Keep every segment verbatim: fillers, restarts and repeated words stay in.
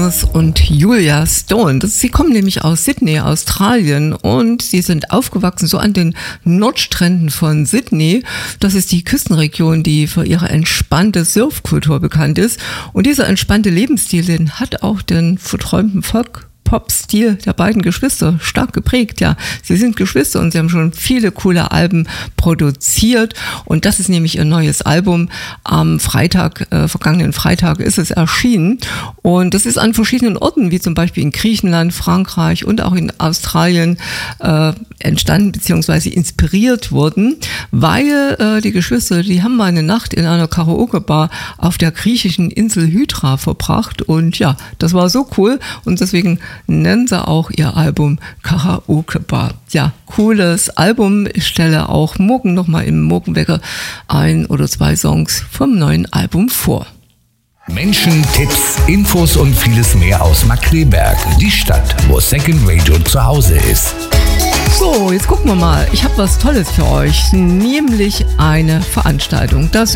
Thomas und Julia Stone. Das, sie kommen nämlich aus Sydney, Australien, und sie sind aufgewachsen so an den Nordstränden von Sydney. Das ist die Küstenregion, die für ihre entspannte Surfkultur bekannt ist. Und dieser entspannte Lebensstil, den hat auch den verträumten Folk Pop-Stil der beiden Geschwister stark geprägt. Ja, sie sind Geschwister und sie haben schon viele coole Alben produziert, und das ist nämlich ihr neues Album. Am Freitag, äh, vergangenen Freitag ist es erschienen, und das ist an verschiedenen Orten, wie zum Beispiel in Griechenland, Frankreich und auch in Australien äh, entstanden bzw. inspiriert worden, weil äh, die Geschwister, die haben mal eine Nacht in einer Karaoke-Bar auf der griechischen Insel Hydra verbracht, und ja, das war so cool, und deswegen nennen sie auch ihr Album Karaoke Bar. Ja, cooles Album. Ich stelle auch morgen nochmal im Morgenwecker ein oder zwei Songs vom neuen Album vor. Menschen, Tipps, Infos und vieles mehr aus Markkleeberg, die Stadt, wo Second Radio zu Hause ist. So, jetzt gucken wir mal. Ich habe was Tolles für euch, nämlich eine Veranstaltung. Das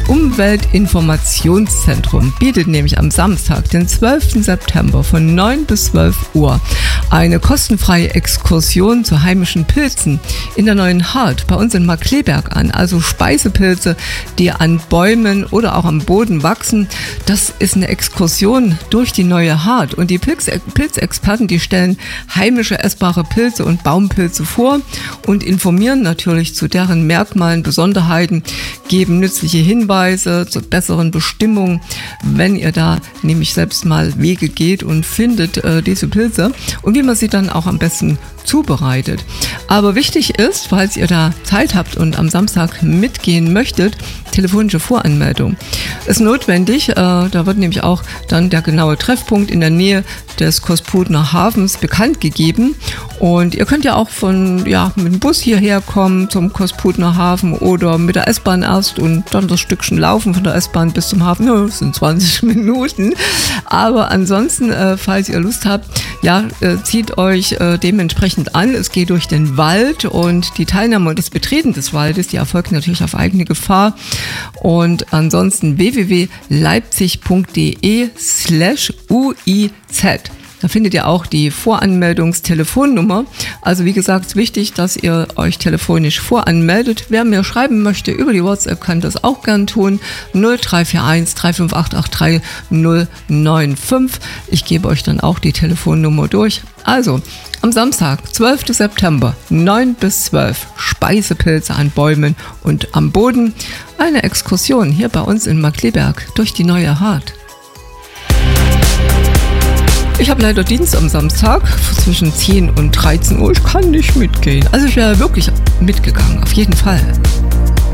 Umweltinformationszentrum bietet nämlich am Samstag, den zwölften September von neun bis zwölf Uhr eine kostenfreie Exkursion zu heimischen Pilzen in der Neuen Hart bei uns in Markkleeberg an. Also Speisepilze, die an Bäumen oder auch am Boden wachsen. Das ist eine Exkursion durch die Neue Hart, und die Pilz- Pilzexperten, die stellen heimische essbare Pilze und Baumpilze vor und informieren natürlich zu deren Merkmalen, Besonderheiten, geben nützliche Hinweise zur besseren Bestimmung, wenn ihr da nämlich selbst mal Wege geht und findet äh, diese Pilze, und wie man sie dann auch am besten zubereitet. Aber wichtig ist, falls ihr da Zeit habt und am Samstag mitgehen möchtet, telefonische Voranmeldung ist notwendig. Äh, da wird nämlich auch dann der genaue Treffpunkt in der Nähe des Kosputner Hafens bekannt gegeben. Und ihr könnt ja auch von, ja, mit dem Bus hierher kommen zum Kosputner Hafen oder mit der S-Bahn erst und dann das Stückchen laufen von der S-Bahn bis zum Hafen. Ja, das sind zwanzig Minuten. Aber ansonsten, äh, falls ihr Lust habt, ja, äh, zieht euch äh, dementsprechend an. Es geht durch den Wald, und die Teilnahme und das Betreten des Waldes, die erfolgt natürlich auf eigene Gefahr. Und ansonsten w w w punkt leipzig punkt d e slash u i z. Da findet ihr auch die Voranmeldungstelefonnummer. Also wie gesagt, ist wichtig, dass ihr euch telefonisch voranmeldet. Wer mir schreiben möchte über die WhatsApp, kann das auch gern tun. null drei vier eins drei fünf acht acht drei null neun fünf. Ich gebe euch dann auch die Telefonnummer durch. Also am Samstag, zwölften September, neun bis zwölf, Speisepilze an Bäumen und am Boden. Eine Exkursion hier bei uns in Markkleeberg durch die Neue Hart. Ich habe leider Dienst am Samstag zwischen zehn und dreizehn Uhr. Ich kann nicht mitgehen. Also ich wäre wirklich mitgegangen, auf jeden Fall.